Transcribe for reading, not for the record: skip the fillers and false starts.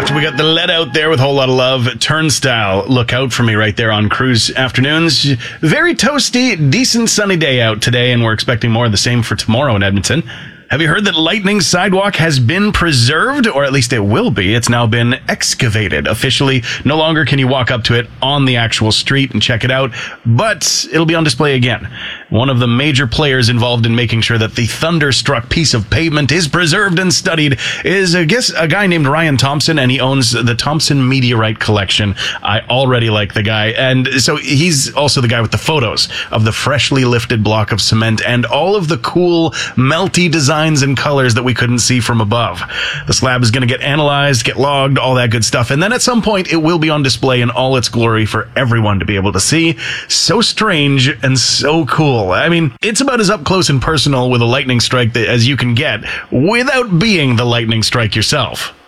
after we got the Let Out there with a whole lot of love. Turnstile, look out for me right there on cruise afternoons. Very toasty, decent sunny day out today, and we're expecting more of the same for tomorrow in Edmonton. Have you heard that Lightning Sidewalk has been preserved, or at least it will be? It's now been excavated. Officially, no longer can you walk up to it on the actual street and check it out, but it'll be on display again. One of the major players involved in making sure that the thunderstruck piece of pavement is preserved and studied is, I guess, a guy named Ryan Thompson, and he owns the Thompson Meteorite Collection. I already like the guy, and so he's also the guy with the photos of the freshly lifted block of cement and all of the cool, melty designs and colors that we couldn't see from above. The slab is going to get analyzed, get logged, all that good stuff, and then at some point it will be on display in all its glory for everyone to be able to see. So strange and so cool. I mean, it's about as up close and personal with a lightning strike as you can get without being the lightning strike yourself.